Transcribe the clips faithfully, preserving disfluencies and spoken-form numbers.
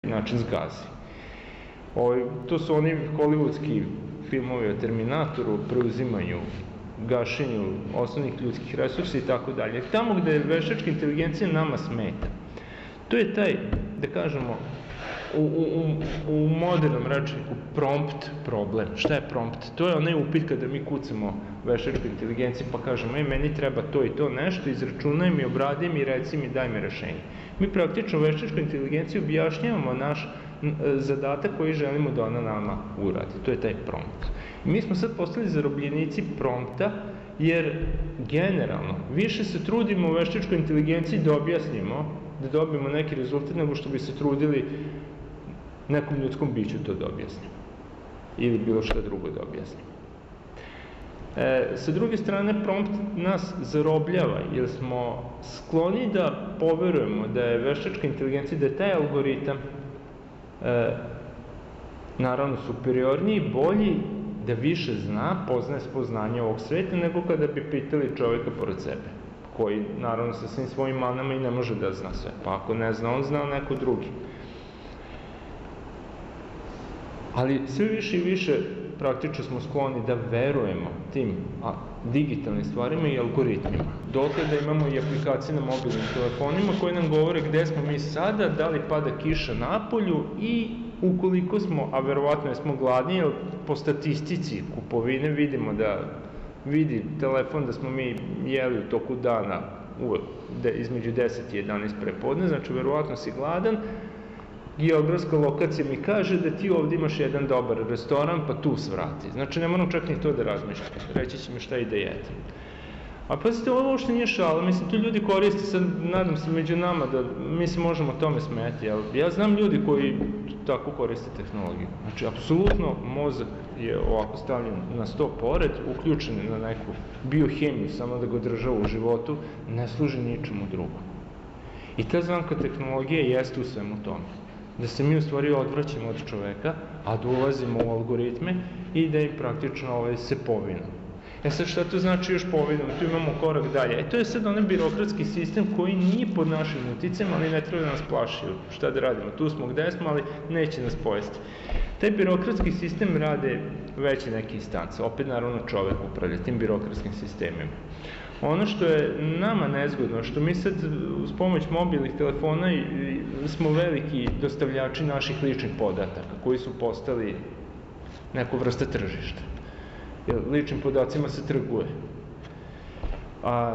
način zgazi. O, to su oni hollywoodski filmovi o Terminatoru, preuzimanju, gašenju osnovnih ljudskih resursa i tako dalje. Tamo gde veštačka inteligencija nama smeta, to je taj, da kažemo, u, u, u modernom rečniku prompt problem. Šta je prompt? To je onaj upit kada mi kucamo veštačku inteligenciju pa kažemo, e, meni treba to i to nešto, izračunaj mi, obradi mi, reci mi, daj mi rešenje. Mi praktično veštačkoj inteligenciji objašnjavamo naš zadatak koji želimo da ona nama uradi. To je taj prompt. I mi smo sad postali zarobljenici prompta, jer generalno više se trudimo u veštačkoj inteligenciji da objasnimo, da dobijemo neki rezultat, nego što bi se trudili nekom ljudskom biću to da objasnimo. Ili bilo šta drugo da objasnimo. E, sa druge strane, prompt nas zarobljava, jer smo skloni da poverujemo da je veštačka inteligencija, da je taj algoritam e, naravno superiorniji, bolji, da više zna, poznaje spoznanje ovog sveta, nego kada bi pitali čoveka pored sebe, koji naravno sa svim svojim manama i ne može da zna sve. Pa ako ne zna, on zna neko drugi. Ali sve više i više praktično smo skloni da verujemo tim a, digitalnim stvarima i algoritmima. Dokle da imamo i aplikacije na mobilnim telefonima koje nam govore gde smo mi sada, da li pada kiša napolju i ukoliko smo, a verovatno smo gladni, jer po statistici kupovine vidimo da vidi telefon da smo mi jeli u toku dana uvek između deset i jedanaest prepodne, znači verovatno si gladan, geografska lokacija mi kaže da ti ovde imaš jedan dobar restoran, pa tu svrati. Znači, ne moram čak ni to da razmišljam. Reći će mi šta i da jedem. A pazite, ovo uopšte nije šala. Mislim, tu ljudi koriste, sad nadam se među nama da mi se možemo tome smeti. Ja znam ljudi koji tako koriste tehnologiju. Znači, apsolutno mozak je ovako stavljen na sto pored, uključen na neku biohemiju, samo da ga održava u životu, ne služi ničemu drugom. I ta zamka tehnologije jeste u svemu tome. Da se mi u stvari odvraćamo od čoveka, a da ulazimo u algoritme i da im praktično ovaj, se povinu. E sad šta to znači još povinu? Tu imamo korak dalje. E to je sad onaj birokratski sistem koji nije pod našim uticajem, ali ne treba da nas plaši. Šta da radimo? Tu smo gde smo, ali neće nas pojesti. Taj birokratski sistem rade veće neke instance. Opet naravno čovek upravlja tim birokratskim sistemima. Ono što je nama nezgodno, što mi sad uz pomoć mobilnih telefona smo veliki dostavljači naših ličnih podataka, koji su postali neku vrsta tržišta. Jer ličnim podacima se trguje. A,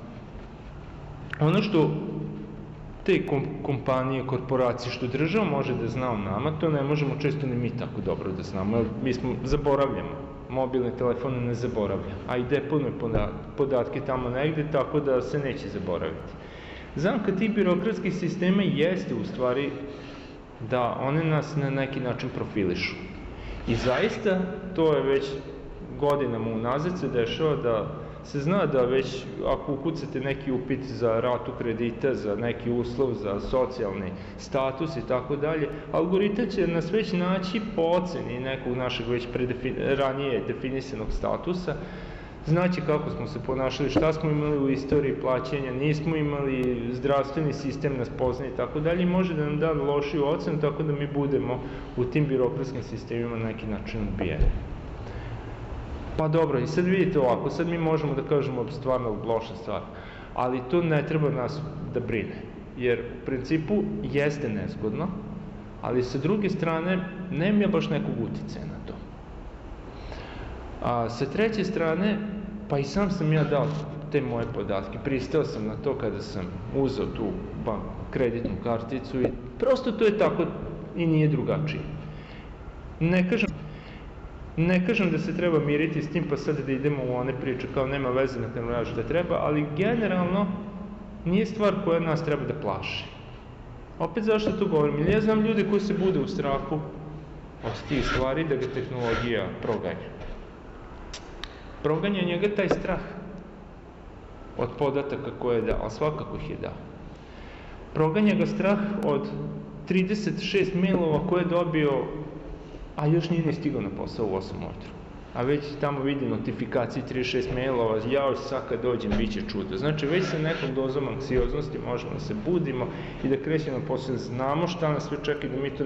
ono što te kom, kompanije, korporacije, što država može da zna o nama, to ne možemo često ni mi tako dobro da znamo, jer mi smo zaboravljamo. Mobilne telefone ne zaboravlja, a i deponuje podatke tamo negde, tako da se neće zaboraviti. Zamka tih birokratskih sistema jeste u stvari da one nas na neki način profilišu. I zaista, to je već godinama unazad se dešava da se zna da već ako ukucate neki upit za ratu kredita, za neki uslov, za socijalni status i tako dalje, algoritam će nas već naći po oceni nekog našeg već ranije definisanog statusa, znaće kako smo se ponašali, šta smo imali u istoriji plaćanja, nismo imali, zdravstveni sistem nas poznaje i tako dalje, i može da nam da lošiju ocenu tako da mi budemo u tim birokratskim sistemima na neki način odbijeni. Pa dobro, i sad vidite ovako, sad mi možemo da kažemo stvarno loša stvar, ali to ne treba nas da brine, jer u principu jeste nezgodno, ali sa druge strane nemam ja baš nekog uticaja na to. A sa treće strane, pa i sam sam ja dao te moje podatke, pristao sam na to kada sam uzeo tu bank, kreditnu karticu i prosto to je tako i nije drugačije. Ne kažem Ne kažem da se treba miriti s tim pa sad da idemo u one priče kao nema veze na tehnologiju da treba, ali generalno nije stvar koja nas treba da plaši. Opet zašto to govorim? Ili ja znam ljude koji se bude u strahu od tih stvari da ga tehnologija proganja. Proganja njega taj strah od podataka koje je dao, ali svakako ih je dao. Proganja ga strah od trideset šest mailova koje je dobio, a još nije ni stigao na posao u osam ujutru. a već tamo vidi notifikacije trideset šest mailova, jao, sad kad dođem, bit će čudo. Znači, već sa nekom dozom anksioznosti možemo da se budimo i da krećemo posle, znamo šta nas sve čeka i da mi to